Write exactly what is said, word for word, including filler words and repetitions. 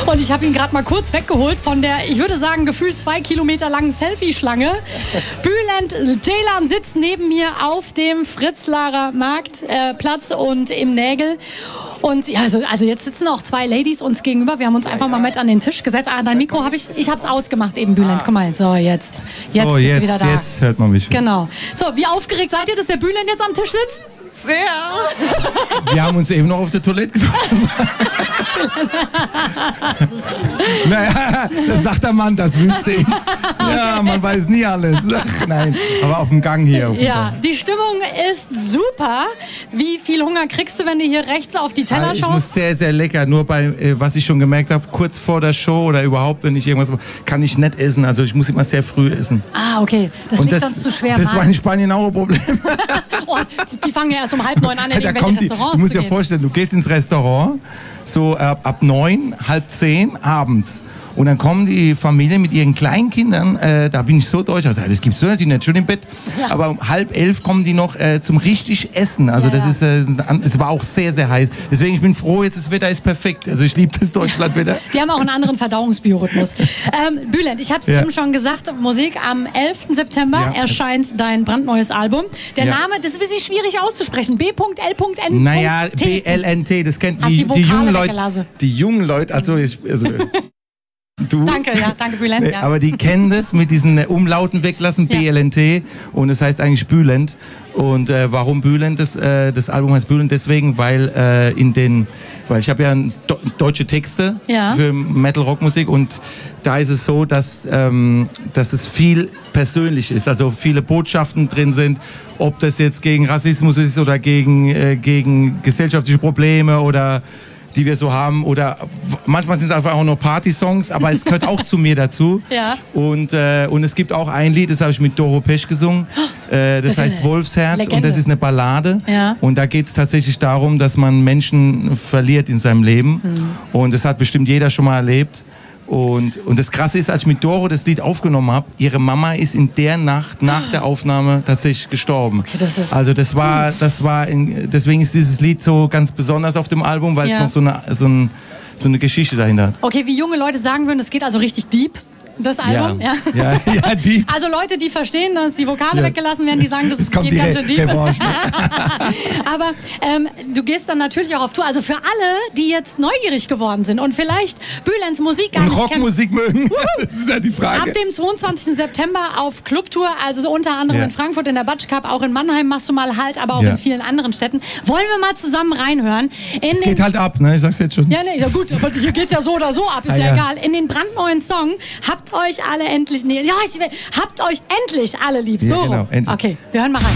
Und ich habe ihn gerade mal kurz weggeholt von der, ich würde sagen, gefühlt zwei Kilometer langen Selfie-Schlange. Bülent Ceylan sitzt neben mir auf dem Fritz-Lahrer Marktplatz äh, und im Nägel. Und ja, also, also jetzt sitzen auch zwei Ladies uns gegenüber. Wir haben uns einfach mal mit an den Tisch gesetzt. Ah, dein Mikro habe ich, ich habe es ausgemacht eben, Bülent. Guck mal, so jetzt. Jetzt so, bist jetzt, du wieder da. Jetzt hört man mich. Genau. So, wie aufgeregt seid ihr, dass der Bülent jetzt am Tisch sitzt? Sehr. Wir haben uns eben noch auf der Toilette getroffen. Naja, das sagt der Mann, das wüsste ich. Ja, man weiß nie alles. Ach, nein, aber auf dem Gang hier. Auf Ja, Gang. die Stimmung ist super. Wie viel Hunger kriegst du, wenn du hier rechts auf die Teller Also ich schaust? muss sehr, sehr lecker. Nur bei, äh, was ich schon gemerkt habe, kurz vor der Show oder überhaupt, wenn ich irgendwas mache, kann ich nicht essen. Also ich muss immer sehr früh essen. Ah, okay. Das Und liegt das, sonst zu schwer. das war Magen. in Spanien auch ein Problem. Oh, die fangen ja erst um halb neun an, in Da irgendwelche kommt die, Restaurants du musst zu dir gehen. vorstellen, du gehst ins Restaurant, so ab, ab neun, halb zehn abends. Und dann kommen die Familien mit ihren kleinen Kindern, äh, da bin ich so deutsch, also, das gibt's so, die sind nicht schon im Bett, Ja. aber um halb elf kommen die noch äh, zum richtig Essen. Also Ja, das ja. ist, äh, es war auch sehr, sehr heiß. Deswegen, ich bin froh, jetzt das Wetter ist perfekt. Also ich liebe das Deutschlandwetter. Die haben auch einen anderen Verdauungsbiorhythmus. ähm, Bülent, ich habe es Ja. eben schon gesagt, Musik am elften September Ja. erscheint dein brandneues Album. Der Ja. Name, das ist ein bisschen schwierig auszusprechen. B L N. Naja, B L N T, das kennt Hast die, die die, Vokale jungen Leute. weggelassen. Die jungen Leute, also, ich, also du. Danke, ja, danke Bülent. Nee, Ja. aber die kennen das mit diesen äh, Umlauten weglassen, Ja. B L N T, und es heißt eigentlich Bülent. Und äh, warum Bülent? Das, äh, das Album heißt Bülent deswegen, weil äh, in den, weil ich habe ja ein, do, deutsche Texte Ja. für Metal-Rock-Musik, und da ist es so, dass, ähm, dass es viel persönlich ist, also viele Botschaften drin sind, ob das jetzt gegen Rassismus ist oder gegen, äh, gegen gesellschaftliche Probleme oder die wir so haben, oder manchmal sind es einfach auch nur Party-Songs, aber es gehört auch zu mir dazu. Ja. Und, äh, und es gibt auch ein Lied, das habe ich mit Doro Pesch gesungen, äh, das, Das ist heißt eine Wolfsherz, Legende. und das ist eine Ballade. Ja. Und da geht es tatsächlich darum, dass man Menschen verliert in seinem Leben. Mhm. Und das hat bestimmt jeder schon mal erlebt. Und, und das Krasse ist, als ich mit Doro das Lied aufgenommen habe, ihre Mama ist in der Nacht nach der Aufnahme tatsächlich gestorben. Okay, das ist also das war, das war, in, deswegen ist dieses Lied so ganz besonders auf dem Album, weil Ja. es noch so eine, so, ein, so eine Geschichte dahinter hat. Okay, wie junge Leute sagen würden, es geht also richtig deep, das Album. Ja. Ja, ja, die. Also Leute, die verstehen, dass die Vokale Ja. weggelassen werden, die sagen, das Jetzt kommt geht die ganz Re schön deep. Revanche. Aber ähm, du gehst dann natürlich auch auf Tour. Also für alle, die jetzt neugierig geworden sind und vielleicht Bülents Musik gar Und nicht kennen. Rockmusik mögen, das ist ja die Frage. Ab dem zweiundzwanzigsten September auf Clubtour, also so unter anderem Ja. in Frankfurt in der Batsch Cup, auch in Mannheim machst du mal Halt, aber auch Ja. in vielen anderen Städten. Wollen wir mal zusammen reinhören? In Es den geht halt ab, ne? Ich sag's jetzt schon. Ja, nee, ja gut, aber hier geht's ja so oder so ab, ist Ah, ja, ja. egal. In den brandneuen Song habt euch alle endlich, nee, ja, ich will, habt euch endlich alle lieb. Ja, So, genau, endlich. okay, wir hören mal rein.